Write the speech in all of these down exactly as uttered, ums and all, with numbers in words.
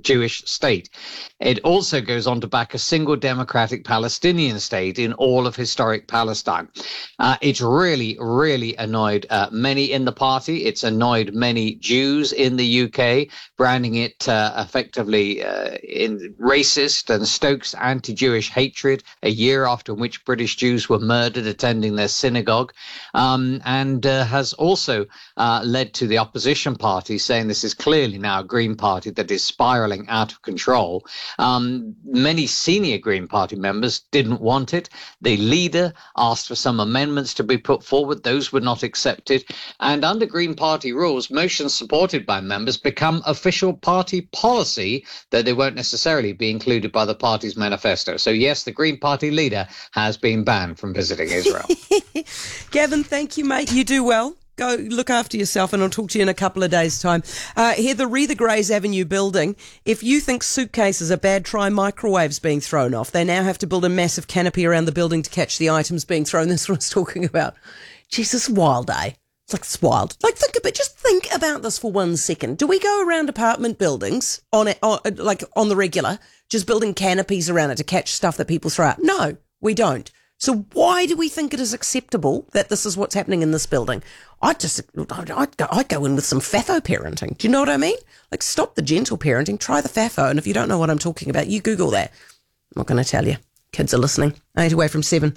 Jewish state. It also goes on to back a single democratic Palestinian state in all of historic Palestine. Uh, it's really, really annoyed uh, many in the party. It's annoyed many Jews in the U K, branding it uh, effectively uh, in racist and stokes anti-Jewish hatred a year after which British Jews were murdered attending their synagogue, um, and uh, has also uh, led to the opposition party saying this is clearly now a Green Party that is spiraling out of control. Um, many senior Green Party members didn't want it. The leader asked for some amendments to be put forward. Those were not accepted. And under Green Party rules, motions supported by members become official party policy, though they won't necessarily be included by the party's manifesto. So yes, the Green Party leader has been banned from visiting Israel. Gavin, thank you, mate. You do well. Go look after yourself, and I'll talk to you in a couple of days' time. Uh, Heather, Reether Grays Avenue building. If you think suitcases are bad, try microwaves being thrown off. They now have to build a massive canopy around the building to catch the items being thrown. That's what I was talking about. Jesus, wild, eh? It's like, it's wild. Like, think about, just think about this for one second. Do we go around apartment buildings on it, on, like on the regular, just building canopies around it to catch stuff that people throw out? No, we don't. So why do we think it is acceptable that this is what's happening in this building? I'd just, I'd go, I'd go in with some FAFO parenting. Do you know what I mean? Like, stop the gentle parenting, try the FAFO. And if you don't know what I'm talking about, you Google that. I'm not going to tell you. Kids are listening. Eight away from seven.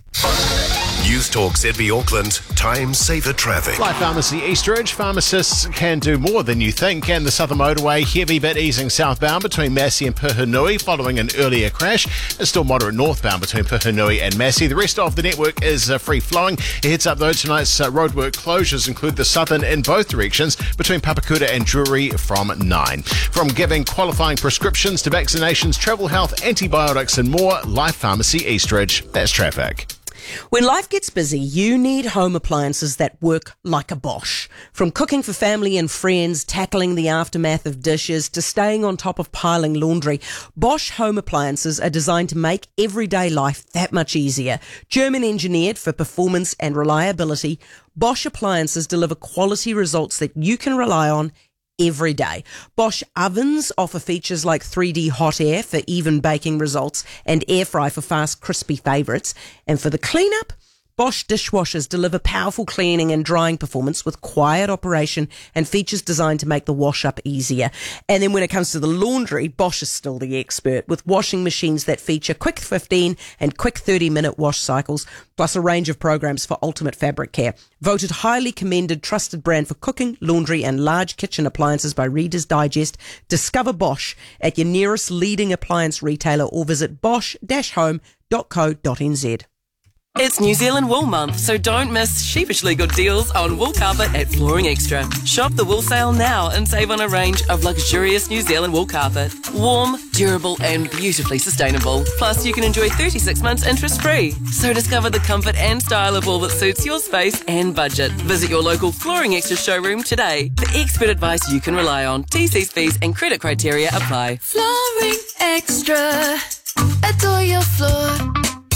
News Talk Z B Auckland, time saver traffic. Life Pharmacy Eastridge, pharmacists can do more than you think. And the Southern Motorway, heavy bit easing southbound between Massey and Puhonui following an earlier crash. It's still moderate northbound between Puhonui and Massey. The rest of the network is uh, free flowing. A heads up though, tonight's uh, roadwork closures include the Southern in both directions between Papakuta and Drury from nine. From giving qualifying prescriptions to vaccinations, travel health, antibiotics and more, Life Pharmacy Eastridge. That's traffic. When life gets busy, you need home appliances that work like a Bosch. From cooking for family and friends, tackling the aftermath of dishes, to staying on top of piling laundry, Bosch home appliances are designed to make everyday life that much easier. German engineered for performance and reliability, Bosch appliances deliver quality results that you can rely on every day. Bosch ovens offer features like three D hot air for even baking results and air fry for fast, crispy favourites. And for the cleanup, Bosch dishwashers deliver powerful cleaning and drying performance with quiet operation and features designed to make the wash up easier. And then when it comes to the laundry, Bosch is still the expert with washing machines that feature quick fifteen and quick thirty minute wash cycles, plus a range of programs for ultimate fabric care. Voted highly commended trusted brand for cooking, laundry and large kitchen appliances by Reader's Digest. Discover Bosch at your nearest leading appliance retailer or visit bosch dash home dot co dot n z. It's New Zealand Wool Month, so don't miss sheepishly good deals on wool carpet at Flooring Extra. Shop the wool sale now and save on a range of luxurious New Zealand wool carpet. Warm, durable and beautifully sustainable. Plus, you can enjoy thirty-six months interest-free. So discover the comfort and style of wool that suits your space and budget. Visit your local Flooring Extra showroom today for expert advice you can rely on. T Cs, fees and credit criteria apply. Flooring Extra. Adore your floor.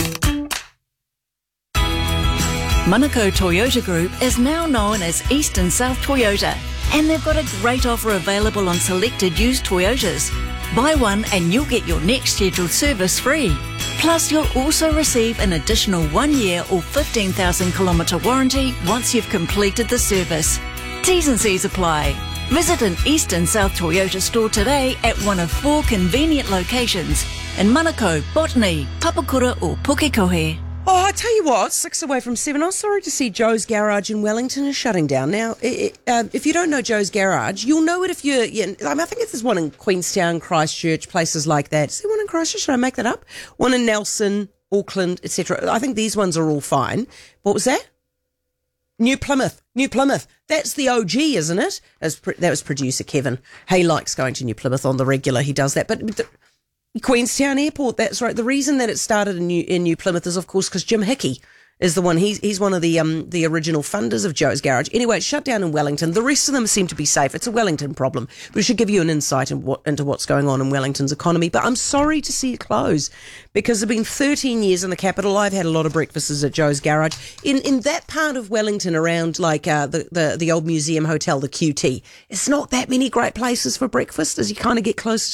Manukau Toyota Group is now known as East and South Toyota, and they've got a great offer available on selected used Toyotas. Buy one and you'll get your next scheduled service free. Plus, you'll also receive an additional one year or fifteen thousand kilometre warranty once you've completed the service. T's and C's apply. Visit an East and South Toyota store today at one of four convenient locations in Manukau, Botany, Papakura or Pukekohe. Oh, I tell you what, six away from seven. I was sorry to see Joe's Garage in Wellington is shutting down. Now, it, uh, if you don't know Joe's Garage, you'll know it if you're... You know, I, mean, I think there's one in Queenstown, Christchurch, places like that. Is there one in Christchurch? Should I make that up? One in Nelson, Auckland, et cetera. I think these ones are all fine. What was that? New Plymouth. New Plymouth. That's the O G, isn't it? As that was producer Kevin. He likes going to New Plymouth on the regular. He does that. But... but Queenstown Airport, that's right. The reason that it started in New, in New Plymouth is, of course, because Jim Hickey is the one. He's he's one of the um the original funders of Joe's Garage. Anyway, it's shut down in Wellington. The rest of them seem to be safe. It's a Wellington problem, but it should give you an insight in what, into what's going on in Wellington's economy. But I'm sorry to see it close because it's been thirteen years in the capital. I've had a lot of breakfasts at Joe's Garage in in that part of Wellington around like uh, the the the old museum hotel, the Q T. It's not that many great places for breakfast as you kind of get close